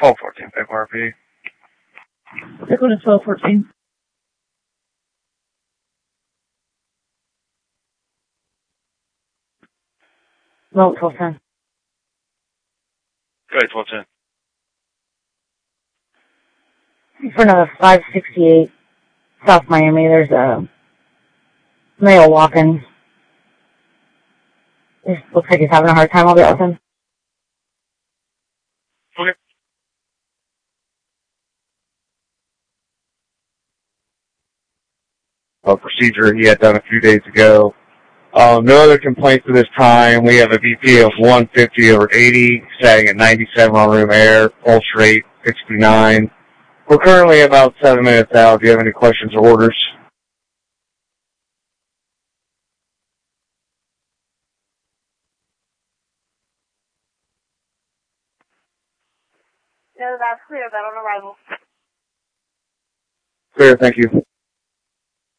1214, FRP. They're going to 1214. No, 1210. Go ahead, 1210. For another 568 South Miami, there's a male walking. It looks like he's having a hard time. I'll be out with him. Okay. Procedure he had done a few days ago. No other complaints at this time. We have a BP of 150/80, staying at 97 on room air, pulse rate 69. We're currently about 7 minutes out. Do you have any questions or orders? No, that's clear. That on arrival. Clear, thank you.